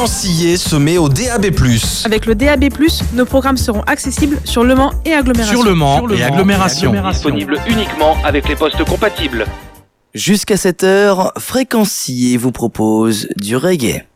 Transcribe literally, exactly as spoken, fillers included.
Fréquencillé se met au D A B plus. Avec le D A B plus, nos programmes seront accessibles sur Le Mans et agglomération. Sur Le Mans, sur le et, Mans agglomération. et agglomération. Disponible uniquement avec les postes compatibles. Jusqu'à cette heure, Fréquencillé vous propose du reggae.